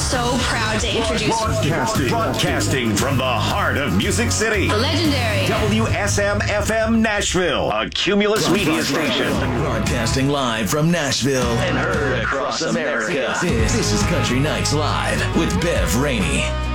so proud to introduce Broadcasting from the heart of Music City. the legendary WSM-FM Nashville, a Cumulus media station. Broadcasting live from Nashville and heard across America. This is Country Nights Live with Bev Rainey.